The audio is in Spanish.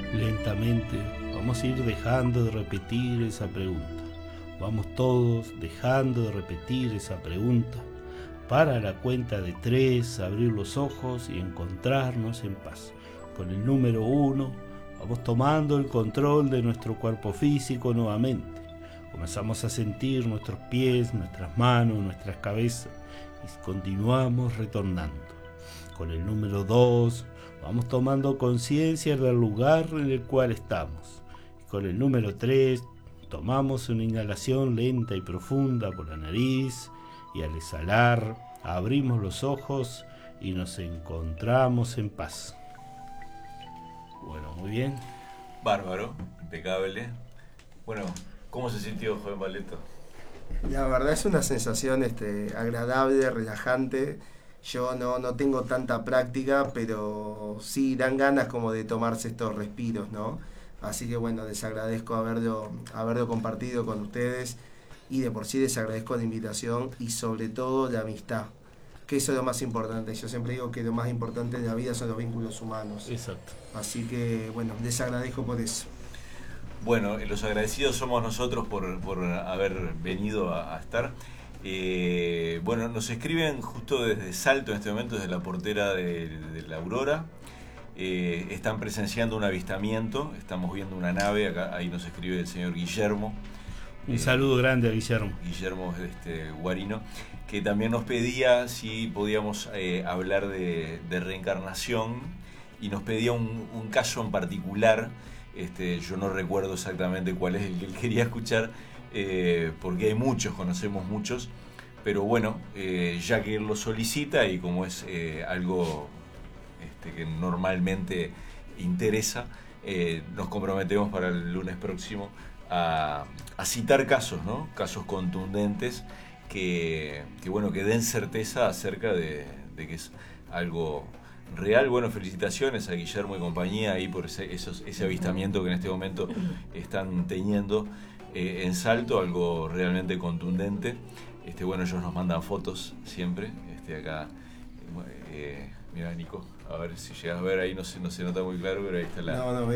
Lentamente vamos a ir dejando de repetir esa pregunta. Vamos todos dejando de repetir esa pregunta. Para la cuenta de 3, abrir los ojos y encontrarnos en paz. Con el número 1, vamos tomando el control de nuestro cuerpo físico nuevamente. Comenzamos a sentir nuestros pies, nuestras manos, nuestras cabezas y continuamos retornando. Con el número 2, vamos tomando conciencia del lugar en el cual estamos. Y con el número 3, tomamos una inhalación lenta y profunda por la nariz y al exhalar abrimos los ojos y nos encontramos en paz. Bueno, muy bien. Bárbaro, impecable. Bueno, ¿cómo se sintió, joven Valeto? La verdad es una sensación agradable, relajante. Yo no tengo tanta práctica, pero sí dan ganas como de tomarse estos respiros, ¿no? Así que bueno, les agradezco haberlo compartido con ustedes y de por sí les agradezco la invitación y sobre todo la amistad, que eso es lo más importante. Yo siempre digo que lo más importante de la vida son los vínculos humanos. Exacto. Así que bueno, les agradezco por eso. Bueno, los agradecidos somos nosotros por haber venido a estar. Bueno, nos escriben justo desde Salto en este momento, desde la portera de la Aurora. Están presenciando un avistamiento, estamos viendo una nave, acá, ahí nos escribe el señor Guillermo. Un saludo grande a Guillermo. Guillermo Guarino, que también nos pedía si podíamos hablar de reencarnación y nos pedía un caso en particular. Yo no recuerdo exactamente cuál es el que él quería escuchar, porque hay muchos, conocemos muchos, pero bueno, ya que él lo solicita y como es algo que normalmente interesa, nos comprometemos para el lunes próximo a citar casos, ¿no? Casos contundentes que den certeza acerca de que es algo real. Bueno, felicitaciones a Guillermo y compañía ahí por ese avistamiento que en este momento están teniendo en Salto, algo realmente contundente. Bueno, ellos nos mandan fotos siempre. Acá, mira, Nico, a ver si llegas a ver ahí, no se nota muy claro, pero ahí está la... No,